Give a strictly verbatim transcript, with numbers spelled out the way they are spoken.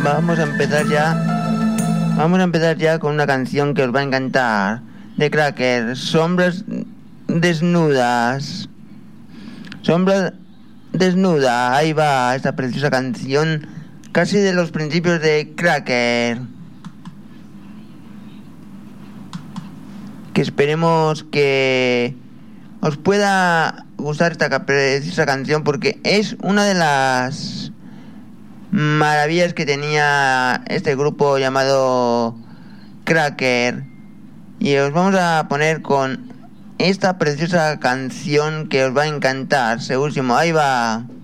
vamos a empezar ya. Vamos a empezar ya con una canción que os va a encantar. De Cracker, Sombras Desnudas. Sombras Desnudas, ahí va esta preciosa canción, casi de los principios de Cracker. Que esperemos que os pueda gustar esta preciosa canción, porque es una de las maravillas que tenía este grupo llamado Cracker. Y os vamos a poner con esta preciosa canción que os va a encantar, segurísimo. Ahí va.